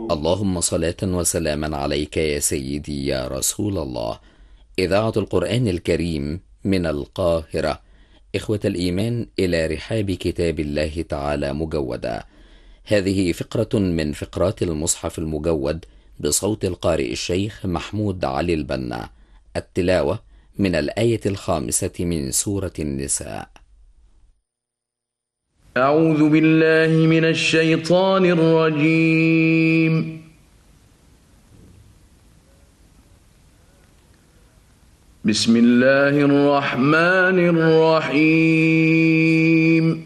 اللهم صلاة وسلاما عليك يا سيدي يا رسول الله. إذاعة القرآن الكريم من القاهرة. إخوة الإيمان، إلى رحاب كتاب الله تعالى مجودا. هذه فقرة من فقرات المصحف المجود بصوت القارئ الشيخ محمود علي البنا. التلاوة من الآية 5 من سورة النساء. أعوذ بالله من الشيطان الرجيم. بسم الله الرحمن الرحيم.